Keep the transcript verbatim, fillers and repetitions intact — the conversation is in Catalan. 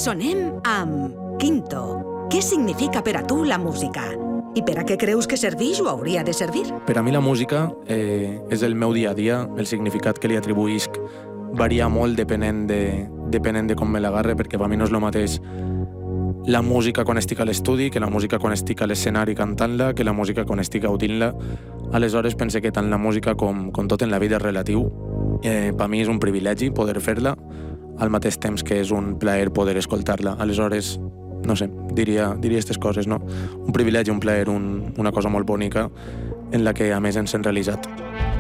Sonem amb Quinto. Què significa per a tu la música? I per a què creus que serveix o hauria de servir? Per a mi la música eh, és el meu dia a dia, el significat que li atribuïsc varia molt depenent de, depenent de com me l'agarre, perquè per a mi no és el mateix la música quan estic a l'estudi, que la música quan estic a l'escenari cantant-la, que la música quan estic gaudint-la. Aleshores pense que tant la música com, com tot en la vida és relatiu. Eh, per mi és un privilegi poder fer-la, al mateix temps que és un plaer poder escoltar-la. Aleshores, no sé, diria, diria aquestes coses, no? Un privilegi, un plaer, un, una cosa molt bonica en la que a més ens hem realitzat.